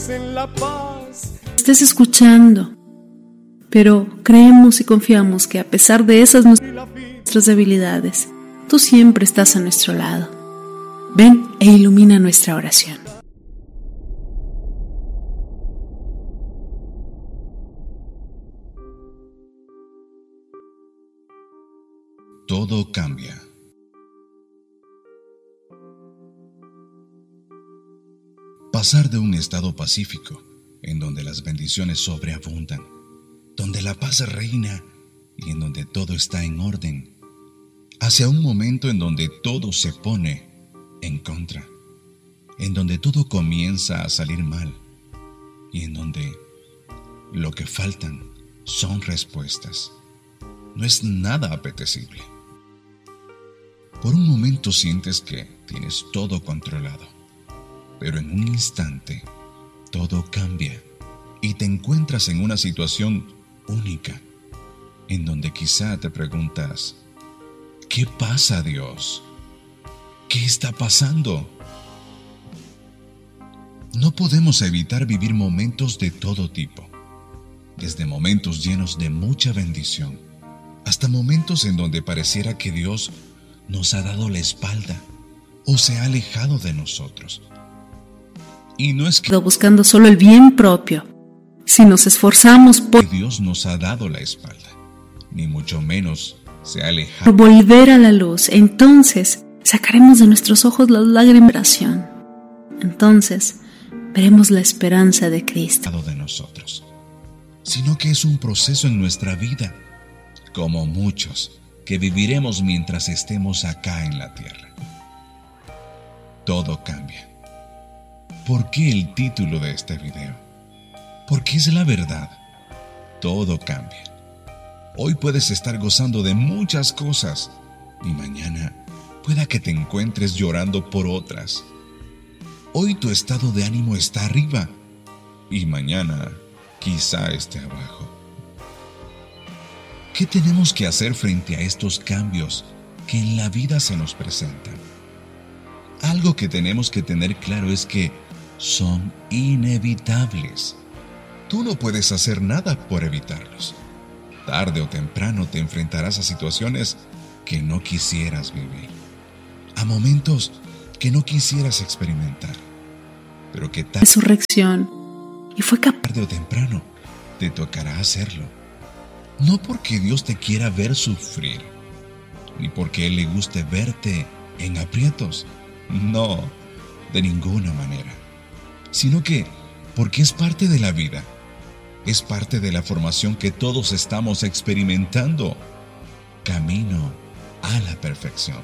estés escuchando, pero creemos y confiamos que a pesar de esas nuestras debilidades, tú siempre estás a nuestro lado. Ven e ilumina nuestra oración. Todo cambia. Pasar de un estado pacífico, en donde las bendiciones sobreabundan, donde la paz reina y en donde todo está en orden, hacia un momento en donde todo se pone en contra, en donde todo comienza a salir mal y en donde lo que faltan son respuestas. No es nada apetecible. Por un momento sientes que tienes todo controlado, pero en un instante todo cambia y te encuentras en una situación única, en donde quizá te preguntas, ¿qué pasa, Dios? ¿Qué está pasando? No podemos evitar vivir momentos de todo tipo, desde momentos llenos de mucha bendición, hasta momentos en donde pareciera que Dios nos ha dado la espalda o se ha alejado de nosotros. Y no es que buscando solo el bien propio. Si nos esforzamos por Dios nos ha dado la espalda, ni mucho menos se ha alejado. Por volver a la luz, entonces sacaremos de nuestros ojos las lágrimas de oración. Entonces veremos la esperanza de Cristo de nosotros, sino que es un proceso en nuestra vida, como muchos que viviremos mientras estemos acá en la tierra. Todo cambia. ¿Por qué el título de este video? Porque es la verdad. Todo cambia. Hoy puedes estar gozando de muchas cosas y mañana pueda que te encuentres llorando por otras. Hoy tu estado de ánimo está arriba y mañana quizá esté abajo. ¿Qué tenemos que hacer frente a estos cambios que en la vida se nos presentan? Algo que tenemos que tener claro es que son inevitables. Tú no puedes hacer nada por evitarlos. Tarde o temprano te enfrentarás a situaciones que no quisieras vivir, a momentos que no quisieras experimentar, pero que resurrección y fue capaz. Tarde o temprano te tocará hacerlo. No porque Dios te quiera ver sufrir, ni porque Él le guste verte en aprietos. No, de ninguna manera. Sino que porque es parte de la vida. Es parte de la formación que todos estamos experimentando. Camino a la perfección.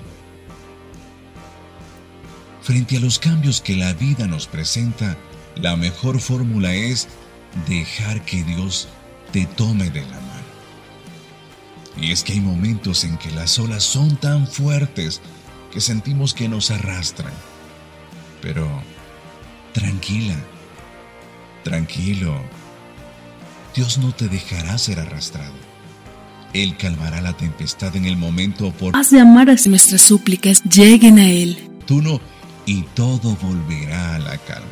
Frente a los cambios que la vida nos presenta, la mejor fórmula es dejar que Dios te tome de la mano. Y es que hay momentos en que las olas son tan fuertes que sentimos que nos arrastran. Pero tranquila, tranquilo, Dios no te dejará ser arrastrado. Él calmará la tempestad en el momento oportuno. Haz de amar a nuestras súplicas lleguen a Él. Tú no, y todo volverá a la calma.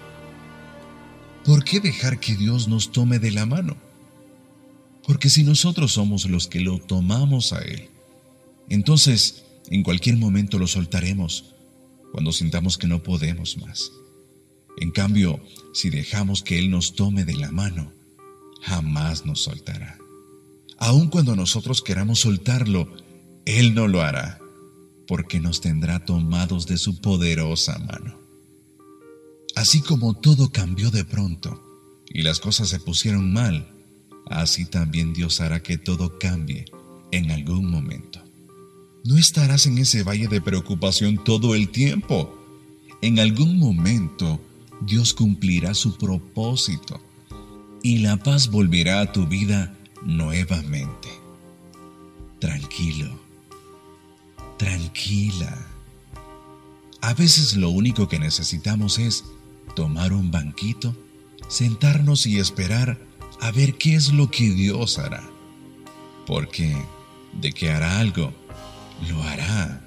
¿Por qué dejar que Dios nos tome de la mano? Porque si nosotros somos los que lo tomamos a Él, entonces en cualquier momento lo soltaremos cuando sintamos que no podemos más. En cambio, si dejamos que Él nos tome de la mano, jamás nos soltará. Aun cuando nosotros queramos soltarlo, Él no lo hará, porque nos tendrá tomados de su poderosa mano. Así como todo cambió de pronto y las cosas se pusieron mal, así también Dios hará que todo cambie en algún momento. No estarás en ese valle de preocupación todo el tiempo. En algún momento, Dios cumplirá su propósito y la paz volverá a tu vida nuevamente. Tranquilo, tranquila. A veces lo único que necesitamos es tomar un banquito, sentarnos y esperar a ver qué es lo que Dios hará. Porque de que hará algo, lo hará.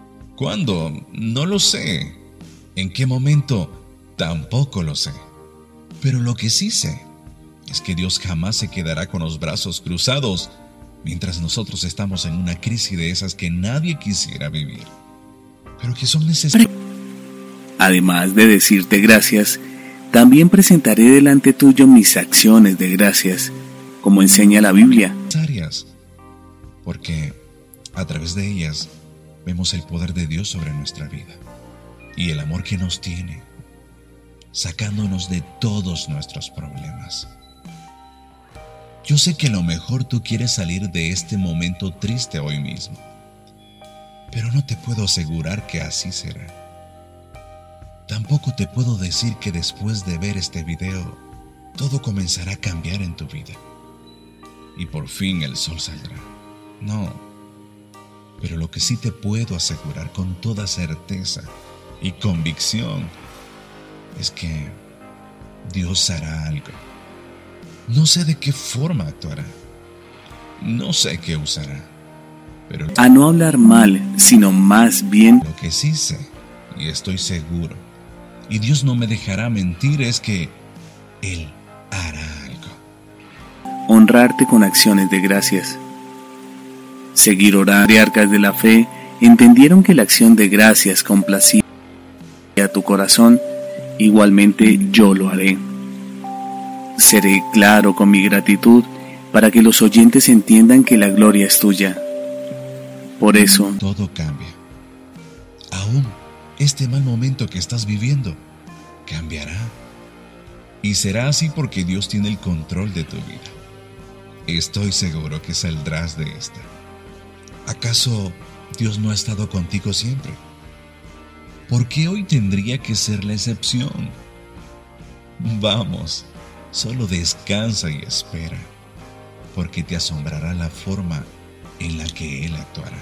¿Cuándo? No lo sé. ¿En qué momento? Tampoco lo sé. Pero lo que sí sé es que Dios jamás se quedará con los brazos cruzados mientras nosotros estamos en una crisis de esas que nadie quisiera vivir, pero que son necesarias. Además de decirte gracias, también presentaré delante tuyo mis acciones de gracias, como enseña la Biblia. Porque a través de ellas vemos el poder de Dios sobre nuestra vida y el amor que nos tiene, sacándonos de todos nuestros problemas. Yo sé que a lo mejor tú quieres salir de este momento triste hoy mismo, pero no te puedo asegurar que así será. Tampoco te puedo decir que después de ver este video, todo comenzará a cambiar en tu vida y por fin el sol saldrá. No, pero lo que sí te puedo asegurar con toda certeza y convicción es que Dios hará algo. No sé de qué forma actuará, no sé qué usará, pero a no hablar mal, sino más bien lo que sí sé y estoy seguro, y Dios no me dejará mentir, es que Él hará algo. honrarte con acciones de gracias. Seguir orando. Los patriarcas de la fe entendieron que la acción de gracias complacía a tu corazón, igualmente yo lo haré. Seré claro con mi gratitud para que los oyentes entiendan que la gloria es tuya. Por eso, todo cambia. Aún este mal momento que estás viviendo cambiará. Y será así porque Dios tiene el control de tu vida. Estoy seguro que saldrás de esta. ¿Acaso Dios no ha estado contigo siempre? ¿Por qué hoy tendría que ser la excepción? Vamos, solo descansa y espera, porque te asombrará la forma en la que Él actuará.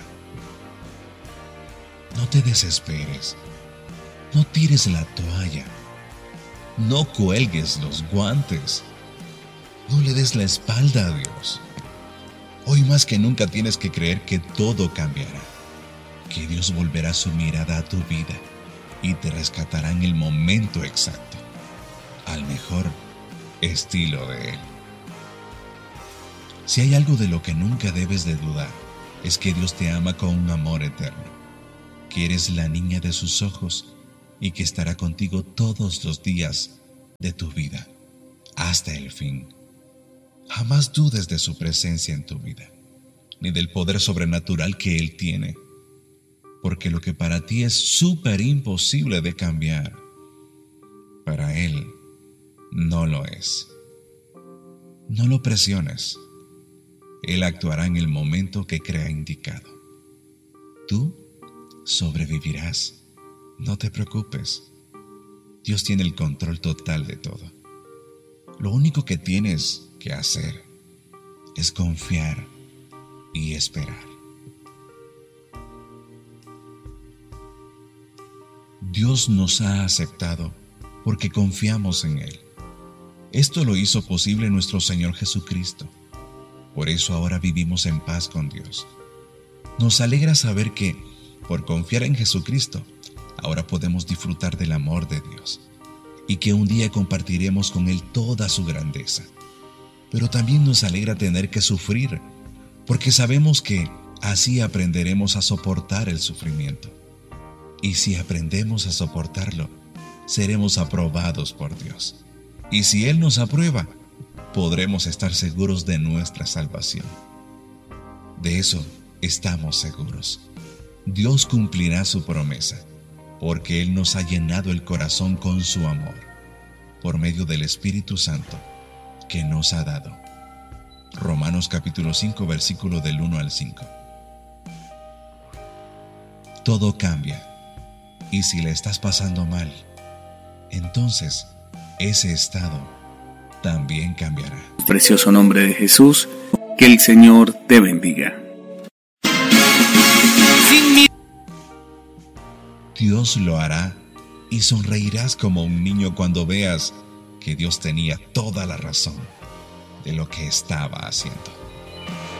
No te desesperes, no tires la toalla, no cuelgues los guantes, no le des la espalda a Dios. Hoy más que nunca tienes que creer que todo cambiará, que Dios volverá su mirada a tu vida y te rescatará en el momento exacto, al mejor estilo de Él. Si hay algo de lo que nunca debes de dudar, es que Dios te ama con un amor eterno, que eres la niña de sus ojos y que estará contigo todos los días de tu vida, hasta el fin. Jamás dudes de su presencia en tu vida, ni del poder sobrenatural que Él tiene, porque lo que para ti es súper imposible de cambiar, para Él no lo es. No lo presiones. Él actuará en el momento que crea indicado. Tú sobrevivirás. No te preocupes. Dios tiene el control total de todo. Lo único que tienes que hacer es confiar y esperar. Dios nos ha aceptado porque confiamos en Él. Esto lo hizo posible nuestro Señor Jesucristo. Por eso ahora vivimos en paz con Dios. Nos alegra saber que, por confiar en Jesucristo, ahora podemos disfrutar del amor de Dios y que un día compartiremos con Él toda su grandeza. Pero también nos alegra tener que sufrir, porque sabemos que así aprenderemos a soportar el sufrimiento. Y si aprendemos a soportarlo, seremos aprobados por Dios. Y si Él nos aprueba, podremos estar seguros de nuestra salvación. De eso estamos seguros. Dios cumplirá su promesa, porque Él nos ha llenado el corazón con su amor, por medio del Espíritu Santo que nos ha dado. Romanos capítulo 5, versículo del 1 al 5. Todo cambia, y si le estás pasando mal, entonces ese estado también cambiará. Precioso nombre de Jesús, que el Señor te bendiga. Dios lo hará y sonreirás como un niño cuando veas que Dios tenía toda la razón de lo que estaba haciendo.